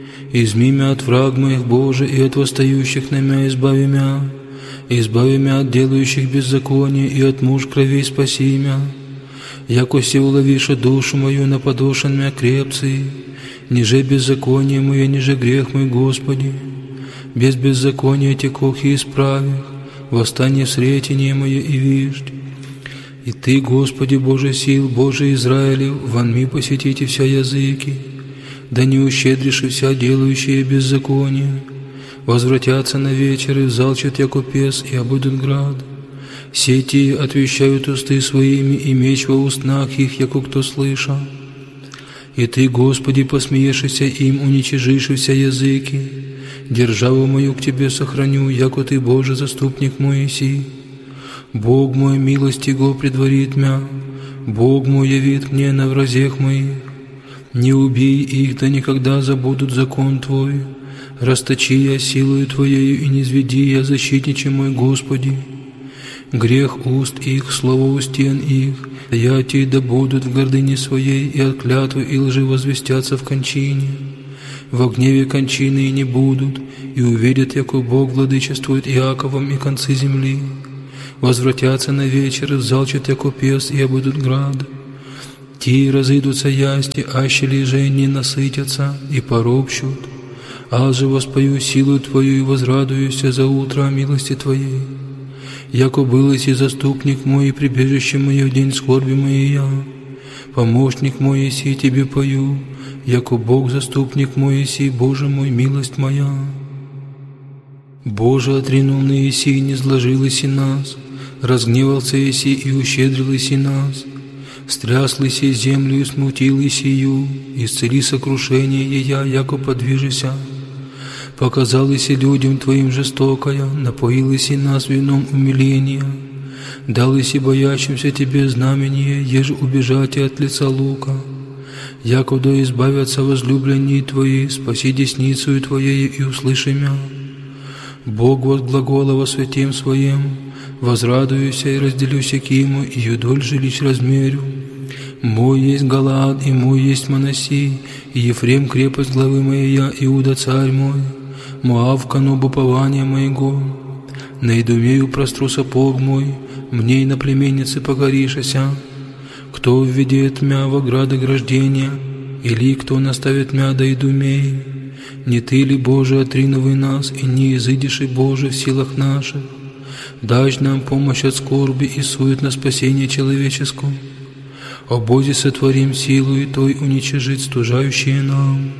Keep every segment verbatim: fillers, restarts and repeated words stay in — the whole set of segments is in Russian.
Изми мя от враг моих, Боже, и от восстающих на мя избави мя. Избави мя от делающих беззаконие, и от муж крови спаси мя. Яко се уловиша душу мою на подошен мя крепцы, ниже беззаконие мое, ниже грех мой, Господи. Без беззакония текох и исправих, восстание сретение мое и виждь. И Ты, Господи, Боже сил, Боже Израилев, вонми посетите вся языки, да не ущедришь и вся делающие беззаконие. Возвратятся на вечер и взалчат яко пес, и обыдут град. Сети отвещают усты своими, и меч во устнах их, яко кто слыша. И Ты, Господи, посмеешься им, уничижишь вся языки. Державу мою к Тебе сохраню, яко Ты, Боже, заступник мой иси. Бог мой милость Его предварит мя, Бог мой явит мне на вразех моих. Не убей их, да никогда забудут закон Твой. Расточи я силою Твоею, и не низведи я, защитниче мой, Господи. Грех уст их, слово у стен их, даятие да будут в гордыне своей, и от клятвы и лжи возвестятся в кончине. Во гневе кончины и не будут, и увидят, яко Бог владычествует Иаковом и концы земли. Возвратятся на вечер, и взалчат яко пес, и обыдут град. Те разыдутся ясти, аще лиже не насытятся, и поропщут. Аз же воспою силу Твою и возрадуюся за утро о милости Твоей. Яко был и заступник мой, и прибежище мое в день скорби моей я. Помощник мой еси, Тебе пою, яко Бог заступник мой еси, Боже мой, милость моя. Боже, отринул на еси, не сложил еси нас, разгневался еси и ущедрил еси нас. Стряс еси землю и смутил есию, исцели сокрушение ея, яко подвижися. Показал еси людям Твоим жестокая, напоил еси нас вином умиления. Дал еси боящимся Тебе знамение, еже убежать от лица лука. Яко да избавятся возлюбленные Твои, спаси десницею Твоей и услыши мя. Бог возглагола во святем Своем, возрадуюся и разделюся киму, и юдоль жилищ размерю. Мой есть Галаад, и мой есть Манаси, и Ефрем крепость главы моей я, Иуда царь мой. Моав канобу упования моего. На Идумею простру сапог мой, мне и на племеннице покоришася. Кто введет мя в ограды граждения, или кто наставит мя до Идумеи? Не Ты ли, Боже, отриновый нас, и не изыдешь и, Боже, в силах наших? Дашь нам помощь от скорби и сует на спасение человеческое. О Бозе сотворим силу и Той уничижить стужающие нам.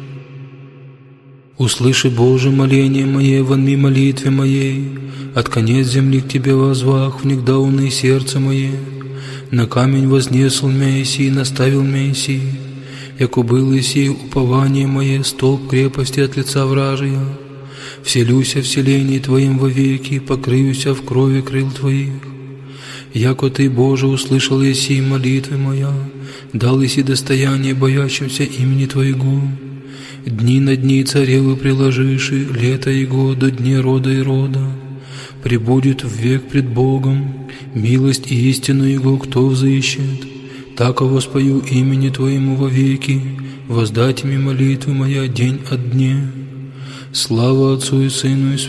Услыши, Боже, моление мое, вонми молитве моей, от конец земли к Тебе возвах, внегда уны сердце мое. На камень вознесл мя еси, наставил мя еси, яко был еси упование мое, столб крепости от лица вражия. Вселюся в селении Твоем вовеки, покрыюся в крови крыл Твоих. Яко Ты, Боже, услышал еси молитвы моя, дал еси достояние боящимся имени Твоего. Дни на дни царевы приложиши, лето Его до дней рода и рода. Пребудет в век пред Богом, милость и истину Его кто взыщет. Так воспою имени Твоему вовеки, воздать мне молитвы моя день от дня. Слава Отцу и Сыну и Святому.